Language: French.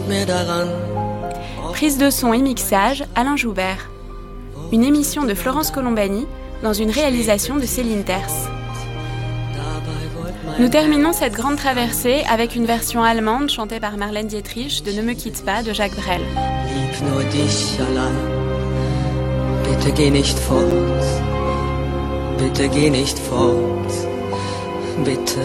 Prise de son et mixage, Alain Joubert. Une émission de Florence Colombani dans une réalisation de Céline Terce. Nous terminons cette grande traversée avec une version allemande chantée par Marlène Dietrich de Ne me quitte pas de Jacques Brel. Lieb nur dich allein, bitte geh nicht fort, bitte geh nicht fort, bitte